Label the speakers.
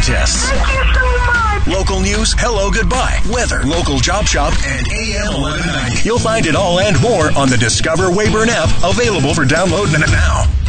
Speaker 1: contests.
Speaker 2: Thank you so much.
Speaker 1: Local news, hello, goodbye, weather, local job shop, and AM 1190. You'll find it all and more on the Discover Wayburn app, available for download now.